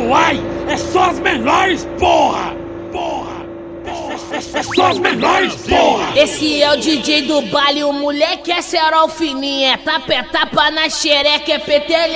Uai, é só as menores, porra! É só as menores, porra! Esse é o DJ do baile, o moleque é cerol fininho, é tapa na xereca, é petelha.